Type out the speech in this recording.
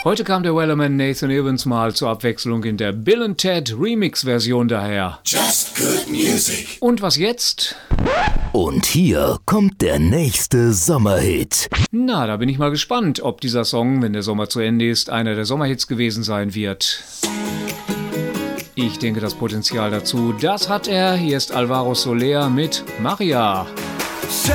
Heute kam der Wellerman Nathan Evans mal zur Abwechslung in der Bill & Ted Remix-Version daher. Just good music. Und was jetzt? Und hier kommt der nächste Sommerhit. Na, da bin ich mal gespannt, ob dieser Song, wenn der Sommer zu Ende ist, einer der Sommerhits gewesen sein wird. Ich denke, das Potenzial dazu, das hat er. Hier ist Alvaro Soler mit Maria.